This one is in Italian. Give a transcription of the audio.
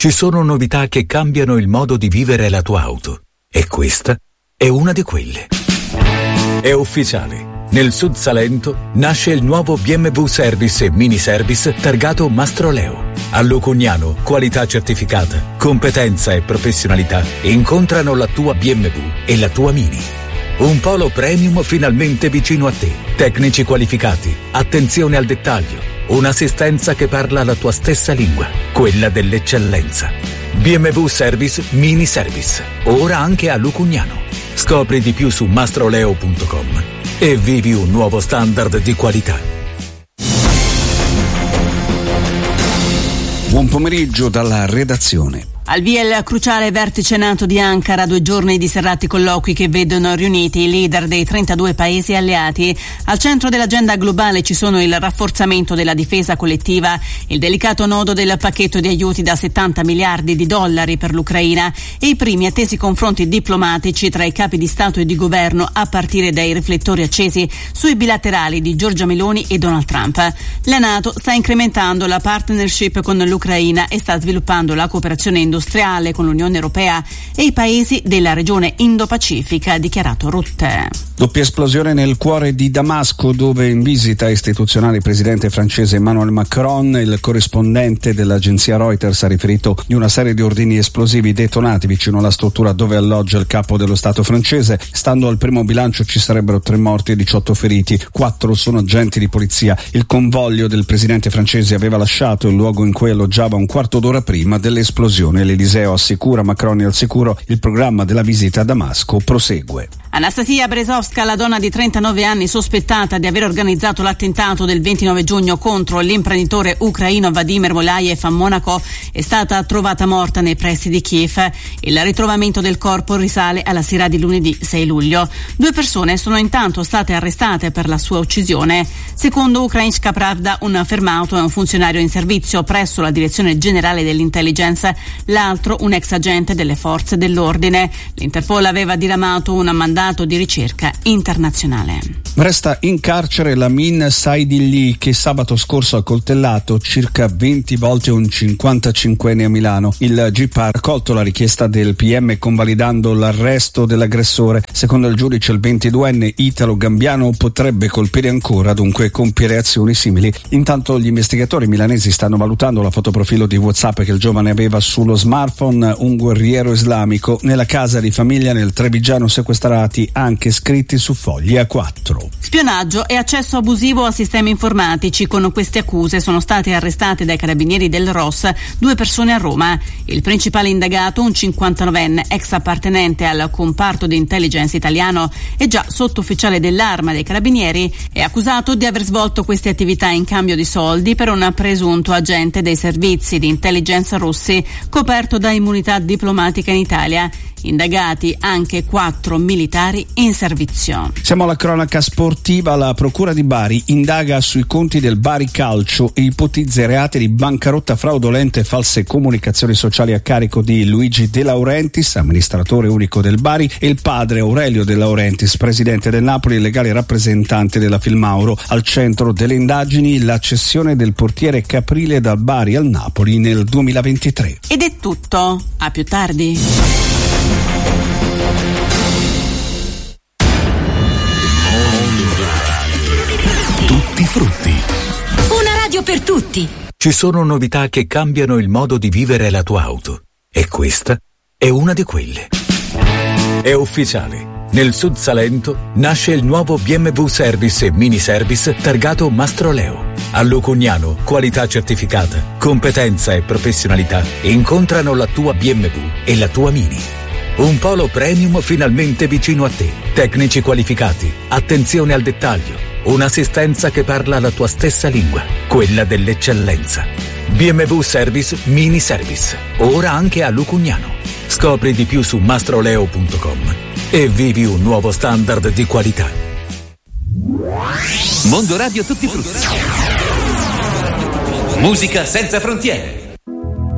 Ci sono novità che cambiano il modo di vivere la tua auto. E questa è una di quelle. È ufficiale. Nel Sud Salento nasce il nuovo BMW Service e Mini Service targato Mastroleo. A Lucugnano, qualità certificata, competenza e professionalità incontrano la tua BMW e la tua Mini. Un polo premium finalmente vicino a te. Tecnici qualificati, attenzione al dettaglio, un'assistenza che parla la tua stessa lingua, quella dell'eccellenza. BMW Service Mini Service, ora anche a Lucugnano. Scopri di più su mastroleo.com e vivi un nuovo standard di qualità. Buon pomeriggio dalla redazione. Al via il cruciale vertice NATO di Ankara, 2 giorni di serrati colloqui che vedono riuniti i leader dei 32 paesi alleati. Al centro dell'agenda globale ci sono il rafforzamento della difesa collettiva, il delicato nodo del pacchetto di aiuti da 70 miliardi di dollari per l'Ucraina e i primi attesi confronti diplomatici tra i capi di Stato e di governo, a partire dai riflettori accesi sui bilaterali di Giorgia Meloni e Donald Trump. La NATO sta incrementando la partnership con l'Ucraina e sta sviluppando la cooperazione industriale con l'Unione Europea e i paesi della regione Indo-Pacifica, ha dichiarato Rutte. Doppia esplosione nel cuore di Damasco, dove in visita istituzionale il presidente francese Emmanuel Macron. Il corrispondente dell'agenzia Reuters ha riferito di una serie di ordini esplosivi detonati vicino alla struttura dove alloggia il capo dello Stato francese. Stando al primo bilancio ci sarebbero 3 morti e 18 feriti, 4 sono agenti di polizia. Il convoglio del presidente francese aveva lasciato il luogo in cui alloggiava un quarto d'ora prima dell'esplosione. L'Eliseo assicura, Macron è al sicuro, il programma della visita a Damasco prosegue. Anastasia Berezovska, la donna di 39 anni sospettata di aver organizzato l'attentato del 29 giugno contro l'imprenditore ucraino Vladimir Molayev a Monaco, è stata trovata morta nei pressi di Kiev. Il ritrovamento del corpo risale alla sera di lunedì 6 luglio. 2 persone sono intanto state arrestate per la sua uccisione. Secondo Ukrainska Pravda, un fermato è un funzionario in servizio presso la Direzione Generale dell'Intelligence, l'altro un ex agente delle forze dell'ordine. L'Interpol aveva diramato un mandato di ricerca internazionale. Resta in carcere Lamin Saidilli, che sabato scorso ha coltellato circa 20 volte un 55enne a Milano. Il GIP ha accolto la richiesta del PM convalidando l'arresto dell'aggressore. Secondo il giudice il 22enne italo-gambiano potrebbe colpire ancora, dunque compiere azioni simili. Intanto gli investigatori milanesi stanno valutando la fotoprofilo di WhatsApp che il giovane aveva sullo smartphone. Un guerriero islamico nella casa di famiglia nel Trevigiano, sequestrati anche scritti su fogli A4. Spionaggio e accesso abusivo a sistemi informatici. Con queste accuse sono state arrestate dai carabinieri del ROS 2 persone a Roma. Il principale indagato, un 59enne ex appartenente al comparto di intelligence italiano e già sottufficiale dell'Arma dei carabinieri, è accusato di aver svolto queste attività in cambio di soldi per un presunto agente dei servizi di intelligence russi coperto da immunità diplomatica in Italia. Indagati anche 4 militari in servizio. Siamo alla cronaca sportiva. La procura di Bari indaga sui conti del Bari Calcio e ipotizza reati di bancarotta fraudolenta e false comunicazioni sociali a carico di Luigi De Laurentiis, amministratore unico del Bari, e il padre Aurelio De Laurentiis, presidente del Napoli e legale rappresentante della Filmauro. Al centro delle indagini la cessione del portiere Caprile dal Bari al Napoli nel 2023. Ed è tutto. A più tardi. Tutti frutti. Una radio per tutti. Ci sono novità che cambiano il modo di vivere la tua auto. E questa è una di quelle. È ufficiale. Nel Sud Salento nasce il nuovo BMW Service e Mini Service targato Mastroleo. A Lucugnano, qualità certificata, competenza e professionalità incontrano la tua BMW e la tua Mini. Un polo premium finalmente vicino a te. Tecnici qualificati, attenzione al dettaglio, un'assistenza che parla la tua stessa lingua, quella dell'eccellenza. BMW Service Mini Service, ora anche a Lucugnano. Scopri di più su mastroleo.com e vivi un nuovo standard di qualità. Mondo Radio Tutti Frutti. Musica senza frontiere.